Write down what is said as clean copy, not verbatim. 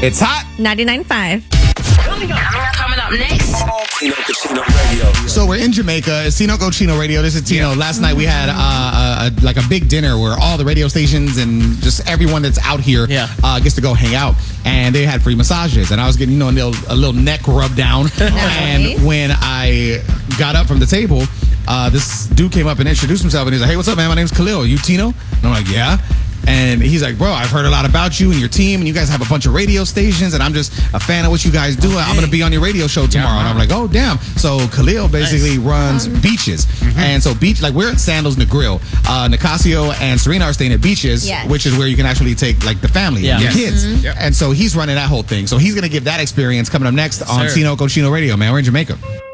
It's hot. 99.5. Coming up next. Tino Cochino Radio. So we're in Jamaica. It's Tino Cochino Radio. This is Tino. Last night we had a big dinner where all the radio stations and just everyone that's out here gets to go hang out. And they had free massages. And I was getting a little neck rub down. And when I got up from the table, this dude came up and introduced himself. And he's like, "Hey, what's up, man? My name's Khalil. You Tino?" And I'm like, "Yeah." And he's like, "Bro, I've heard a lot about you and your team, and you guys have a bunch of radio stations, and I'm just a fan of what you guys do. I'm going to be on your radio show tomorrow." And I'm like, "Oh, damn." So Khalil basically runs Beaches. And so we're at Sandals and the Grill. Nicasio and Serena are staying at Beaches, which is where you can actually take like the family and your kids. And so he's running that whole thing. So he's going to give that experience coming up next on Tino Cochino Radio, man. We're in Jamaica.